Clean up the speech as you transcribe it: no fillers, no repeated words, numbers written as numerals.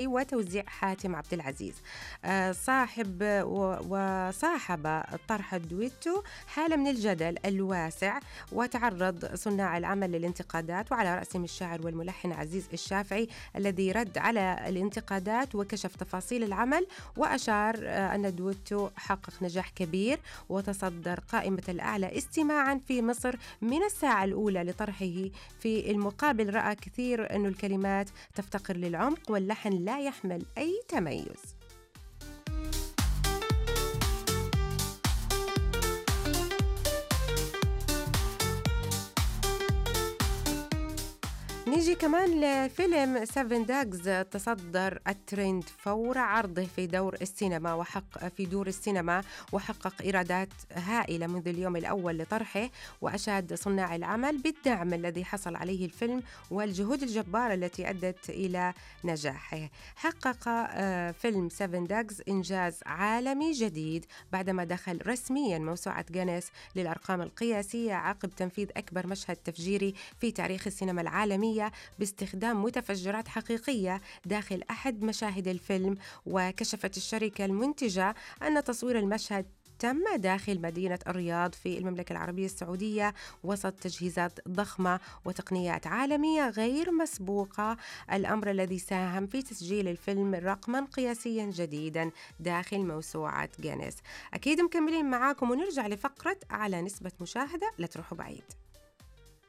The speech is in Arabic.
وتوزيع حاتم عبد العزيز. وصاحب طرح الدويتو حالة من الجدل الواسع، وتعرض صناع العمل للانتقادات، وعلى رأسهم الشاعر والملحن عزيز الشافعي الذي رد على الانتقادات وكشف تفاصيل العمل، وأشار أن الدويتو حقق نجاح كبير وتصدر قائمة الأعلى استماعا في مصر من الساعة الأولى لطرحه. في المقابل رأى كثير أن الكلمات تفتقر للعمق واللحن لا يحمل أي تميز. نيجي كمان لفيلم 7 Dogs، تصدر الترند فور عرضه في دور السينما وحقق إيرادات هائلة منذ اليوم الأول لطرحه، وأشاد صناع العمل بالدعم الذي حصل عليه الفيلم والجهود الجبارة التي أدت إلى نجاحه. حقق فيلم 7 Dogs إنجاز عالمي جديد بعدما دخل رسميا موسوعة غينيس للأرقام القياسية عقب تنفيذ أكبر مشهد تفجيري في تاريخ السينما العالمية باستخدام متفجرات حقيقية داخل أحد مشاهد الفيلم. وكشفت الشركة المنتجة أن تصوير المشهد تم داخل مدينة الرياض في المملكة العربية السعودية وسط تجهيزات ضخمة وتقنيات عالمية غير مسبوقة، الأمر الذي ساهم في تسجيل الفيلم رقما قياسيا جديدا داخل موسوعة غينيس. أكيد مكملين معاكم ونرجع لفقرة أعلى نسبة مشاهدة، لا تروحوا بعيد.